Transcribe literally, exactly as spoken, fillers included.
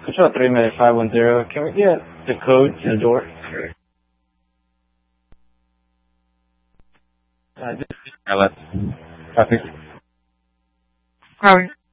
Control three minute five one zero. Can we get the code to the door? Uh, just, I left. Copy. Copy.